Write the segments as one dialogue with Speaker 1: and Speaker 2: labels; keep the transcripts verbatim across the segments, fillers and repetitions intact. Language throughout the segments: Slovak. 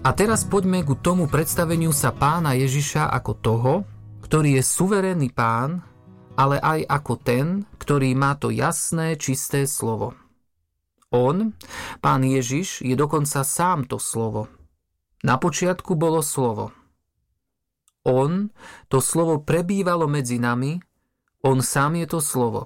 Speaker 1: A teraz poďme ku tomu predstaveniu sa pána Ježiša ako toho, ktorý je suverénny pán, ale aj ako ten, ktorý má to jasné, čisté slovo. On, pán Ježiš, je dokonca sám to slovo. Na počiatku bolo slovo. On, to slovo prebývalo medzi nami, on sám je to slovo.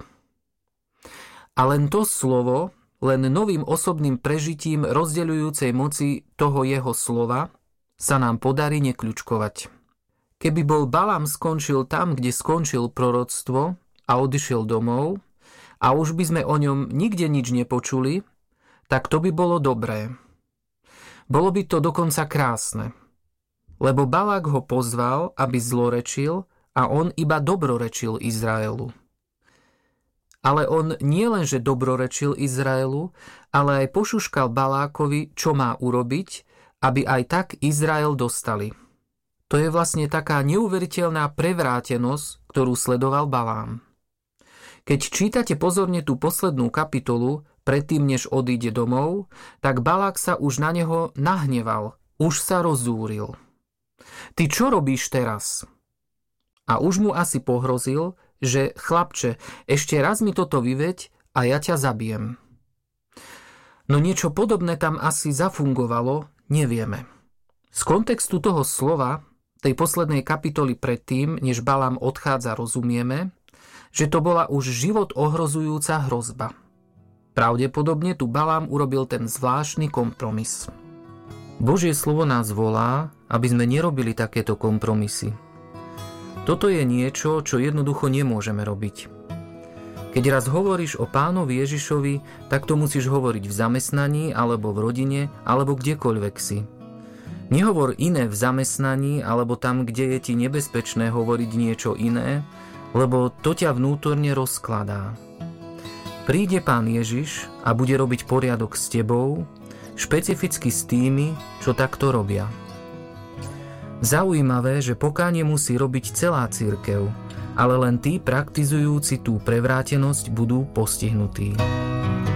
Speaker 1: A len to slovo, len novým osobným prežitím rozdeľujúcej moci toho jeho slova sa nám podarí nekľučkovať. Keby bol Balám skončil tam, kde skončil proroctvo a odišiel domov a už by sme o ňom nikde nič nepočuli, tak to by bolo dobré. Bolo by to dokonca krásne. Lebo Balák ho pozval, aby zlorečil a on iba dobrorečil Izraelu. Ale on nie len, že dobrorečil Izraelu, ale aj pošuškal Balákovi, čo má urobiť, aby aj tak Izrael dostali. To je vlastne taká neuveriteľná prevrátenosť, ktorú sledoval Balám. Keď čítate pozorne tú poslednú kapitolu, predtým než odíde domov, tak Balák sa už na neho nahneval, už sa rozúril. Ty čo robíš teraz? A už mu asi pohrozil, že chlapče, ešte raz mi toto vyveď a ja ťa zabijem. No niečo podobné tam asi zafungovalo, nevieme. Z kontextu toho slova, tej poslednej kapitoly predtým, než Balám odchádza, rozumieme, že to bola už život ohrozujúca hrozba. Pravdepodobne tu Balám urobil ten zvláštny kompromis. Božie slovo nás volá, aby sme nerobili takéto kompromisy. Toto je niečo, čo jednoducho nemôžeme robiť. Keď raz hovoríš o pánovi Ježišovi, tak to musíš hovoriť v zamestnaní, alebo v rodine, alebo kdekoľvek si. Nehovor iné v zamestnaní, alebo tam, kde je ti nebezpečné hovoriť niečo iné, lebo to ťa vnútorne rozkladá. Príde pán Ježiš a bude robiť poriadok s tebou, špecificky s tými, čo takto robia. Zaujímavé, že pokánie musí robiť celá cirkev, ale len tí praktizujúci tú prevrátenosť budú postihnutí.